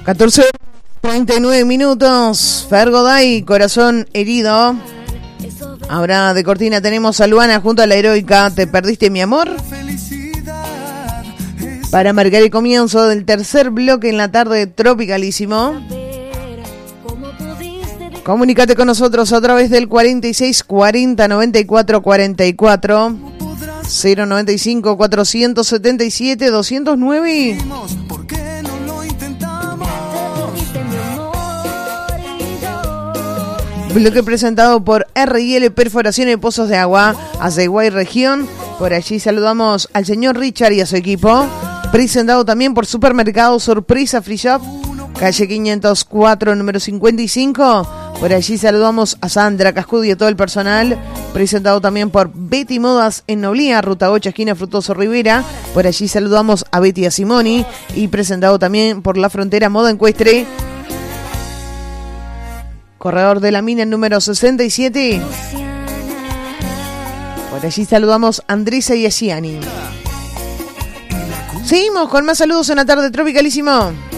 14:39 minutos. Fergoday, corazón herido. Ahora de cortina tenemos a Luana junto a la heroica Te perdiste mi amor. Para marcar el comienzo del tercer bloque en la tarde tropicalísimo. Comunícate con nosotros a través del 46 40 94 44 095 477 209. Bloque presentado por R&L Perforación y Pozos de Agua, Azeguay Región. Por allí saludamos al señor Richard y a su equipo. Presentado también por Supermercado Sorpresa Free Shop, calle 504, número 55. Por allí saludamos a Sandra Cascudo y a todo el personal. Presentado también por Betty Modas en Noblía, Ruta 8, esquina Frutoso Rivera. Por allí saludamos a Betty y a Simoni. Y presentado también por La Frontera Moda Encuestre, Corredor de la Mina, número 67. Por allí saludamos a Andresa y a Gianni. Seguimos con más saludos en la tarde tropicalísimo.